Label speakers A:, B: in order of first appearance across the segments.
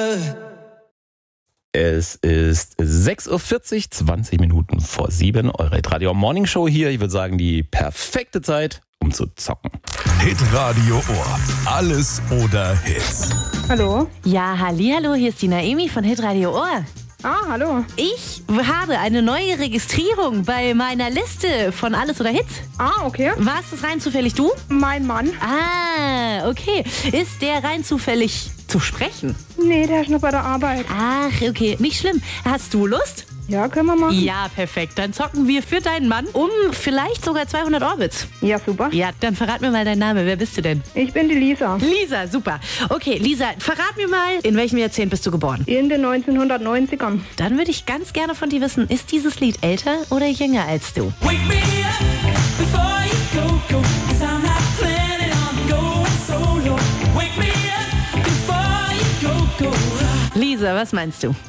A: Es ist 6.40 Uhr, 20 Minuten vor 7. Eure Hitradio Morning Show hier. Ich würde sagen, die perfekte Zeit, um zu zocken.
B: Hitradio Ohr. Alles oder Hits.
C: Hallo?
D: Ja, hallihallo, hier ist die Naomi von Hitradio Ohr.
C: Ah, hallo.
D: Ich habe eine neue Registrierung bei meiner Liste von Alles oder Hits.
C: Ah, okay.
D: Warst das rein zufällig du?
C: Mein Mann?
D: Ah, okay. Ist der rein zufällig zu sprechen?
C: Nee, der ist noch bei der Arbeit.
D: Ach, okay. Nicht schlimm. Hast du Lust?
C: Ja, können wir machen.
D: Ja, perfekt. Dann zocken wir für deinen Mann um vielleicht sogar 200 Orbits.
C: Ja, super.
D: Ja, dann verrat mir mal deinen Namen. Wer bist du denn?
C: Ich bin die Lisa.
D: Lisa, super. Okay, Lisa, verrat mir mal, in welchem Jahrzehnt bist du geboren?
C: In den 1990ern.
D: Dann würde ich ganz gerne von dir wissen, ist dieses Lied älter oder jünger als du?
E: Wake me up before you go, 'cause I'm not planning on going solo. Wake me up before you go.
D: Lisa, was meinst du?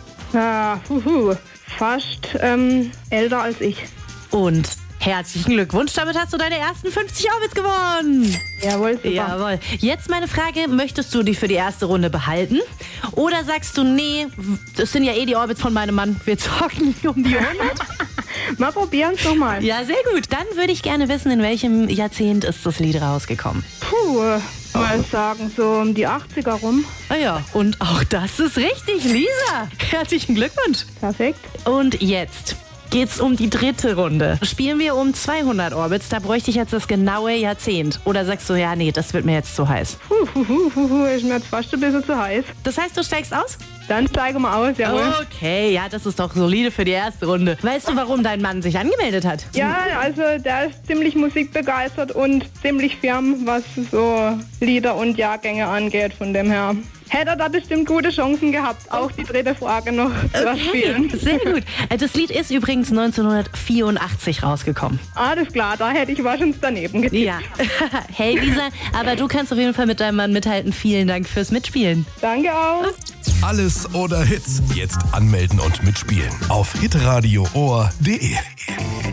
C: Fast älter als ich.
D: Und herzlichen Glückwunsch, damit hast du deine ersten 50 Orbits gewonnen.
C: Jawohl, super.
D: Jawohl. Jetzt meine Frage, möchtest du die für die erste Runde behalten? Oder sagst du, nee, das sind ja eh die Orbits von meinem Mann, wir zocken um die 100?
C: Mal probieren es nochmal.
D: Ja, sehr gut. Dann würde ich gerne wissen, in welchem Jahrzehnt ist das Lied rausgekommen?
C: Mal sagen, so um die 80er rum.
D: Ah ja, und auch das ist richtig, Lisa. Herzlichen Glückwunsch.
C: Perfekt.
D: Und jetzt geht's um die dritte Runde. Spielen wir um 200 Orbits, da bräuchte ich jetzt das genaue Jahrzehnt. Oder sagst du, ja, nee, das wird mir jetzt zu heiß?
C: Ist mir jetzt fast ein bisschen zu heiß.
D: Das heißt, du steigst aus?
C: Dann steigen wir aus, jawohl.
D: Okay, ja, das ist doch solide für die erste Runde. Weißt du, warum dein Mann sich angemeldet hat?
C: Ja, also der ist ziemlich musikbegeistert und ziemlich firm, was so Lieder und Jahrgänge angeht, von dem her. Hätte er da bestimmt gute Chancen gehabt, auch die dritte Frage noch zu spielen.
D: Sehr gut. Das Lied ist übrigens 1984 rausgekommen.
C: Alles klar, da hätte ich wahrscheinlich daneben getippt.
D: Ja. Hey Lisa, aber du kannst auf jeden Fall mit deinem Mann mithalten. Vielen Dank fürs Mitspielen.
C: Danke auch.
B: Alles oder Hits. Jetzt anmelden und mitspielen auf hitradioohr.de.